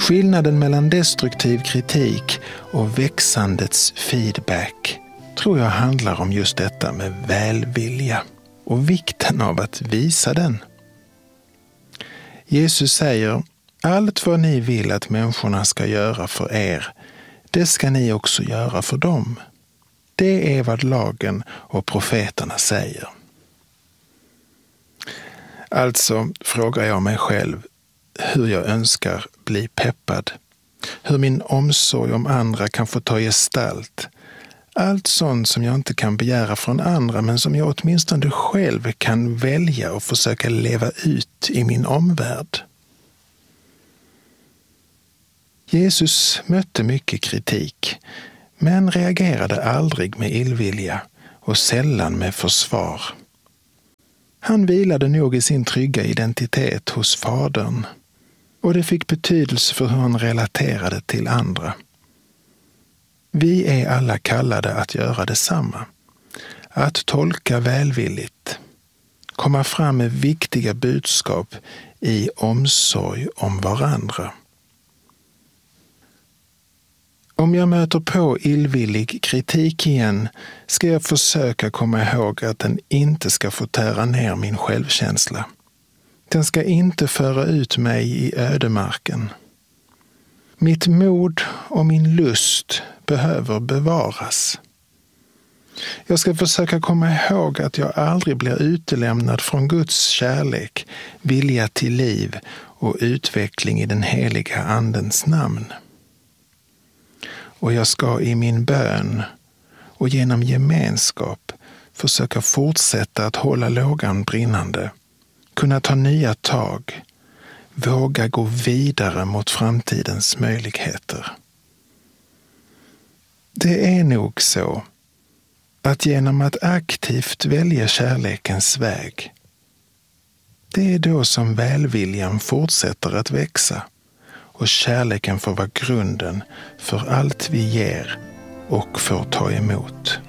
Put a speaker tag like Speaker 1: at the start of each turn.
Speaker 1: Skillnaden mellan destruktiv kritik och växandets feedback tror jag handlar om just detta med välvilja och vikten av att visa den. Jesus säger: allt vad ni vill att människorna ska göra för er, det ska ni också göra för dem. Det är vad lagen och profeterna säger. Alltså frågar jag mig själv hur jag önskar bli peppad. Hur min omsorg om andra kan få ta gestalt. Allt sånt som jag inte kan begära från andra men som jag åtminstone själv kan välja och försöka leva ut i min omvärld. Jesus mötte mycket kritik, men reagerade aldrig med illvilja och sällan med försvar. Han vilade nog i sin trygga identitet hos Fadern, och det fick betydelse för hur han relaterade till andra. Vi är alla kallade att göra detsamma, att tolka välvilligt, komma fram med viktiga budskap i omsorg om varandra. Om jag möter på illvillig kritik igen ska jag försöka komma ihåg att den inte ska få tära ner min självkänsla. Den ska inte föra ut mig i ödemarken. Mitt mod och min lust behöver bevaras. Jag ska försöka komma ihåg att jag aldrig blir utelämnad från Guds kärlek, vilja till liv och utveckling i den heliga Andens namn. Och jag ska i min bön och genom gemenskap försöka fortsätta att hålla lågan brinnande, kunna ta nya tag, våga gå vidare mot framtidens möjligheter. Det är nog så att genom att aktivt välja kärlekens väg, det är då som välviljan fortsätter att växa och kärleken får vara grunden för allt vi ger och får ta emot.